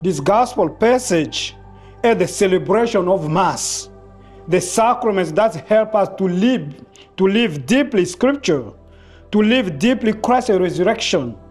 This gospel passage is the celebration of Mass, the sacraments that help us to live deeply Scripture, to live deeply Christ's resurrection,